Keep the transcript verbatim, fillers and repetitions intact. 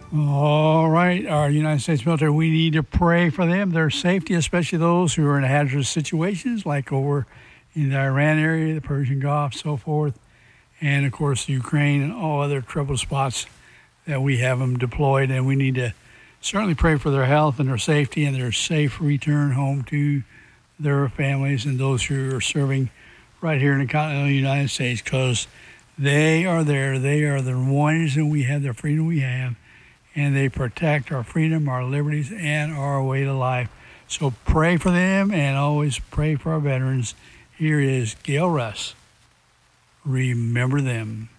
All right, our United States military, we need to pray for them, their safety, especially those who are in hazardous situations like over in the Iran area, the Persian Gulf, so forth, and of course Ukraine and all other troubled spots that we have them deployed. And we need to certainly pray for their health and their safety and their safe return home to their families and those who are serving right here in the continental United States, because they are there. They are the ones that we have, the freedom we have, and they protect our freedom, our liberties, and our way to life. So pray for them and always pray for our veterans. Here is Gail Russ. Remember them.